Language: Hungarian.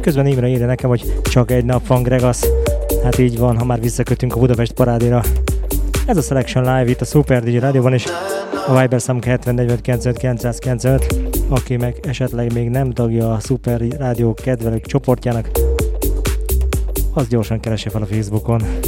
Közben Imre írja nekem, hogy csak egy nap van, Gregasz. Hát így van, ha már visszakötünk a Budapest parádéra. Ez a Selection Live itt a Super DJ Rádióban, és a Viber számunk 70 aki meg esetleg még nem tagja a Super Rádió kedvelők csoportjának, az gyorsan keresse fel a Facebookon.